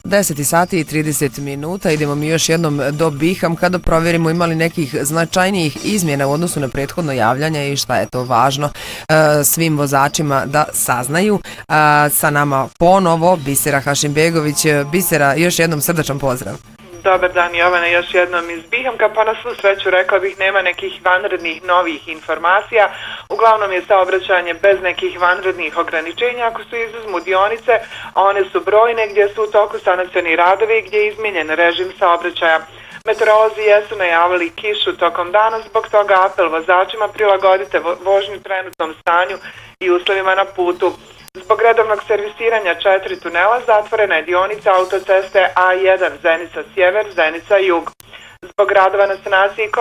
10 sati i 30 minuta, idemo mi još jednom do Biham kada provjerimo imali nekih značajnijih izmjena u odnosu na prethodno javljanje i šta je to važno svim vozačima da saznaju. Sa nama ponovo Bisera Hašimbegović. Bisera, još jednom srdačan pozdrav. Dobar dan Jovana, još jednom iz Bihamka, pa na svu sreću rekla bih nema nekih vanrednih novih informacija, uglavnom je saobraćanje bez nekih vanrednih ograničenja ako su izuzmu dionice, a one su brojne gdje su u toku sanacioni radovi gdje je izmijenjen režim saobraćaja. Meteorolozi jesu najavili kišu tokom dana, zbog toga apel vozačima prilagodite vožnju trenutnom stanju i uslovima na putu. Zbog redovnog servisiranja 4 tunela zatvorena je dionica autoceste A1 Zenica Sjever, Zenica Jug. Zbog radova na sanaciji